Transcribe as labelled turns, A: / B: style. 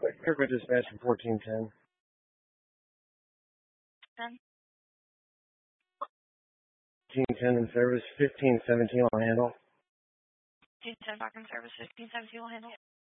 A: Kirkwood dispatch from 1410.
B: 10.
A: 1510 in service, 1517 will handle.
B: 1510 back in service, 1517 will handle.